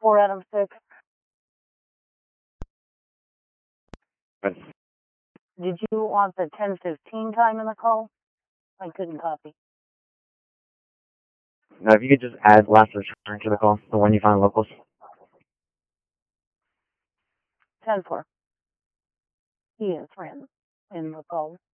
4 out of 6. But Did you want the 10:15 time in the call? I couldn't copy. now, if you could just add last return to the call, the one you found locals. 10-4. He is ran in the call.